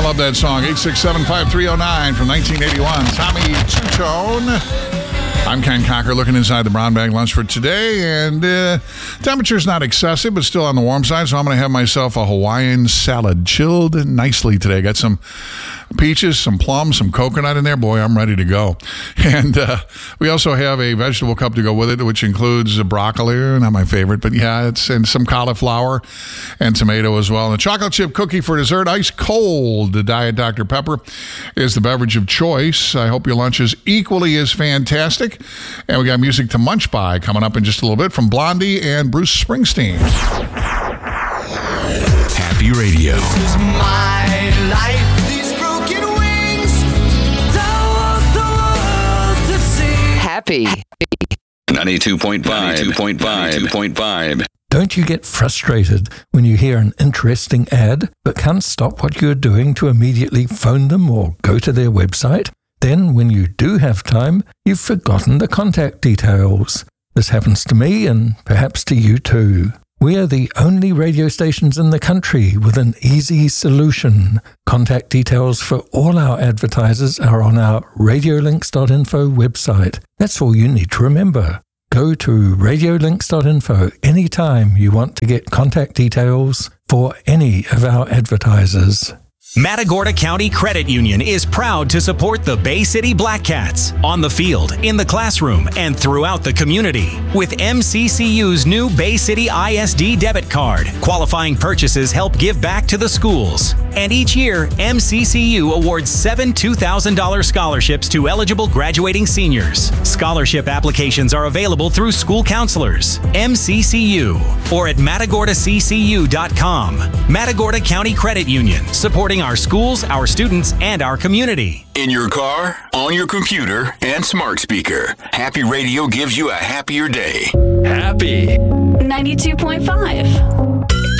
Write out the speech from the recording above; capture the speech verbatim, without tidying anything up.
I love that song. eight six seven, five three zero nine from nineteen eighty-one. Tommy Two-Tone. I'm Ken Cocker looking inside the brown bag lunch for today, and uh, temperature's not excessive, but still on the warm side, so I'm going to have myself a Hawaiian salad, chilled nicely today. Got some peaches, some plums, some coconut in there. Boy, I'm ready to go. And uh, we also have a vegetable cup to go with it, which includes broccoli, not my favorite, but yeah, it's and some cauliflower and tomato as well. And a chocolate chip cookie for dessert, ice cold. The Diet Doctor Pepper is the beverage of choice. I hope your lunch is equally as fantastic. And we got music to munch by coming up in just a little bit from Blondie and Bruce Springsteen. Happy Radio. This is my life. These broken wings don't want the world to see. Happy. ninety-two point five. ninety-two point five. ninety-two point five. Don't you get frustrated when you hear an interesting ad but can't stop what you're doing to immediately phone them or go to their website? Then, when you do have time, you've forgotten the contact details. This happens to me and perhaps to you too. We are the only radio stations in the country with an easy solution. Contact details for all our advertisers are on our radiolinks dot info website. That's all you need to remember. Go to radiolinks dot info anytime you want to get contact details for any of our advertisers. Matagorda County Credit Union is proud to support the Bay City Black Cats on the field, in the classroom, and throughout the community. With M C C U's new Bay City I S D debit card, qualifying purchases help give back to the schools. And each year, M C C U awards seven two thousand dollars scholarships to eligible graduating seniors. Scholarship applications are available through school counselors, M C C U, or at matagorda c c u dot com. Matagorda County Credit Union, supporting our schools, our students, and our community. In your car, on your computer, and smart speaker, Happy Radio gives you a happier day. Happy. ninety-two point five.